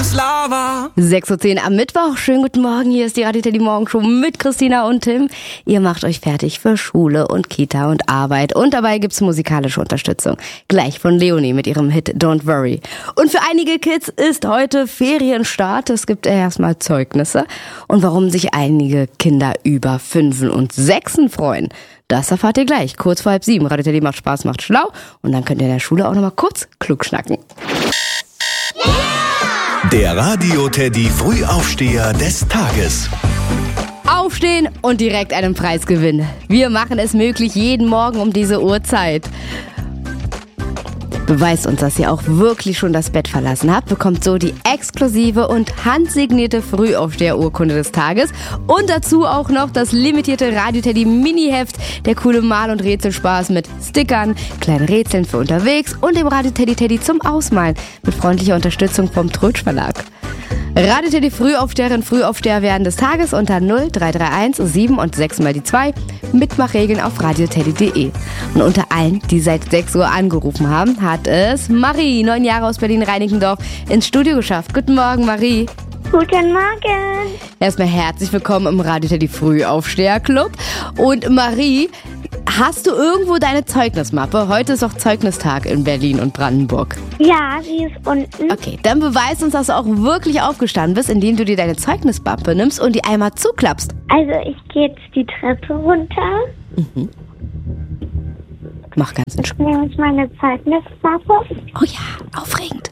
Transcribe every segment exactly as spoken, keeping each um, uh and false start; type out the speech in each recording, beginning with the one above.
ist Lava. sechs Uhr zehn am Mittwoch. Schönen guten Morgen. Hier ist die Radio Teddy Morgenshow mit Christina und Tim. Ihr macht euch fertig für Schule und Kita und Arbeit. Und dabei gibt's musikalische Unterstützung. Gleich von Leonie mit ihrem Hit Don't Worry. Und für einige Kids ist heute Ferienstart. Es gibt erstmal Zeugnisse. Und warum sich einige Kinder über Fünfen und Sechsen freuen, das erfahrt ihr gleich. Kurz vor halb sieben. Radio Teddy macht Spaß, macht schlau. Und dann könnt ihr in der Schule auch nochmal kurz klug schnacken. Der Radio Teddy Frühaufsteher des Tages. Aufstehen und direkt einen Preis gewinnen. Wir machen es möglich jeden Morgen um diese Uhrzeit. Beweist uns, dass ihr auch wirklich schon das Bett verlassen habt, bekommt so die exklusive und handsignierte Frühaufsteher-Urkunde des Tages und dazu auch noch das limitierte Radio Teddy Mini-Heft, der coole Mal- und Rätselspaß mit Stickern, kleinen Rätseln für unterwegs und dem Radio Teddy Teddy zum Ausmalen mit freundlicher Unterstützung vom Trötsch Verlag. Radio Teddy Frühaufsteherin, Frühaufsteher werden des Tages unter null drei drei eins sieben und sechs mal die zwei. Mitmachregeln auf radioteddy punkt de. Und unter allen, die seit sechs Uhr angerufen haben, hat es Marie, neun Jahre aus Berlin-Reinickendorf, ins Studio geschafft. Guten Morgen, Marie. Guten Morgen. Erstmal herzlich willkommen im Radio Teddy Frühaufsteher-Club. Und Marie, hast du irgendwo deine Zeugnismappe? Heute ist auch Zeugnistag in Berlin und Brandenburg. Ja, sie ist unten. Okay, dann beweis uns, dass du auch wirklich aufgestanden bist, indem du dir deine Zeugnismappe nimmst und die einmal zuklappst. Also ich gehe jetzt die Treppe runter. Mhm. Mach ganz entspannt. Ich nehme jetzt meine Zeugnismappe. Oh ja, aufregend.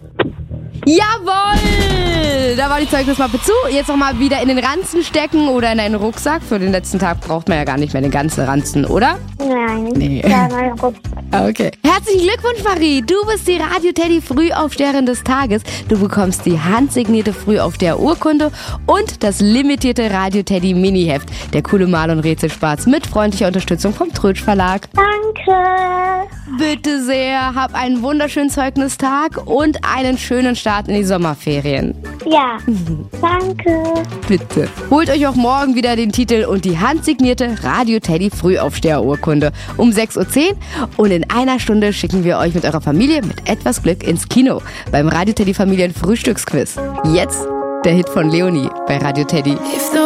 Jawohl! Da war die Zeugnismappe zu. Jetzt nochmal wieder in den Ranzen stecken oder in einen Rucksack. Für den letzten Tag braucht man ja gar nicht mehr den ganzen Ranzen, oder? Nein. Nee. Ja, mein Rucksack. Okay. Herzlichen Glückwunsch, Marie. Du bist die Radio Teddy Frühaufsteherin des Tages. Du bekommst die handsignierte Frühaufsteher-Urkunde und das limitierte Radio Teddy Mini-Heft. Der coole Mal- und Rätselspaß mit freundlicher Unterstützung vom Trötsch Verlag. Danke. Bitte sehr. Hab einen wunderschönen Zeugnistag und einen schönen Start in die Sommerferien. Ja, danke. Bitte. Holt euch auch morgen wieder den Titel und die handsignierte Radio Teddy Frühaufsteher-Urkunde um sechs Uhr zehn und in einer Stunde schicken wir euch mit eurer Familie mit etwas Glück ins Kino beim Radio Teddy Familien Frühstücksquiz. Jetzt der Hit von Leonie bei Radio Teddy.